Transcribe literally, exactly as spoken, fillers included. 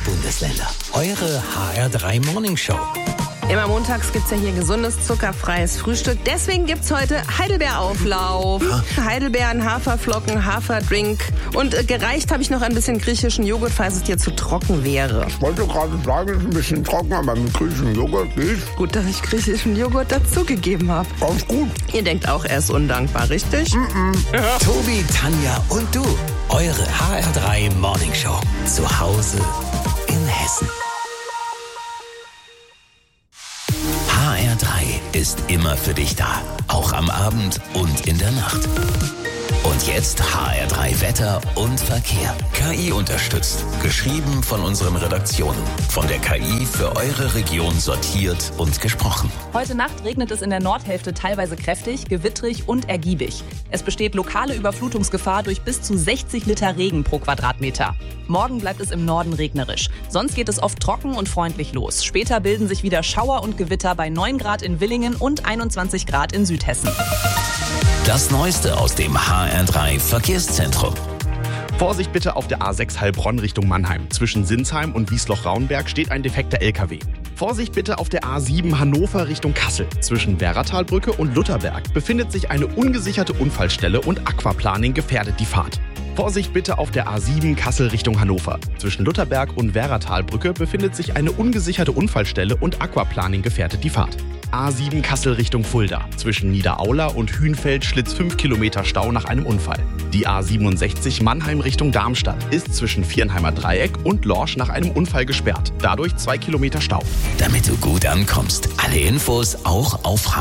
Bundesländer. Eure H R drei Morning Show. Immer montags gibt's ja hier gesundes, zuckerfreies Frühstück. Deswegen gibt's heute Heidelbeerauflauf. Ja. Heidelbeeren, Haferflocken, Haferdrink. Und äh, gereicht habe ich noch ein bisschen griechischen Joghurt, falls es dir zu trocken wäre. Ich wollte gerade sagen, es ist ein bisschen trocken, aber mit griechischen Joghurt geht. Gut, dass ich griechischen Joghurt dazugegeben habe. Ganz gut. Ihr denkt auch, er ist undankbar, richtig? Mm-mm. Ja. Tobi, Tanja und du. Eure H R drei Morning Show. Zu Hause in Hessen. H R drei ist immer für dich da. Auch am Abend und in der Nacht. Und jetzt H R drei Wetter und Verkehr. K I unterstützt. Geschrieben von unseren Redaktionen. Von der K I für eure Region sortiert und gesprochen. Heute Nacht regnet es in der Nordhälfte teilweise kräftig, gewittrig und ergiebig. Es besteht lokale Überflutungsgefahr durch bis zu sechzig Liter Regen pro Quadratmeter. Morgen bleibt es im Norden regnerisch. Sonst geht es oft trocken und freundlich los. Später bilden sich wieder Schauer und Gewitter bei neun Grad in Villingen und einundzwanzig Grad in Südhessen. Das Neueste aus dem H R drei Verkehrszentrum. Vorsicht bitte auf der A sechs Heilbronn Richtung Mannheim. Zwischen Sinsheim und Wiesloch-Raunberg steht ein defekter L K W. Vorsicht bitte auf der A sieben Hannover Richtung Kassel. Zwischen Werratalbrücke und Lutherberg befindet sich eine ungesicherte Unfallstelle und Aquaplaning gefährdet die Fahrt. Vorsicht bitte auf der A sieben Kassel Richtung Hannover. Zwischen Lutherberg und Werratalbrücke befindet sich eine ungesicherte Unfallstelle und Aquaplaning gefährdet die Fahrt. A sieben Kassel Richtung Fulda. Zwischen Niederaula und Hühnfeld Schlitz fünf Kilometer Stau nach einem Unfall. Die A siebenundsechzig Mannheim Richtung Darmstadt ist zwischen Viernheimer Dreieck und Lorsch nach einem Unfall gesperrt. Dadurch zwei Kilometer Stau. Damit du gut ankommst. Alle Infos auch auf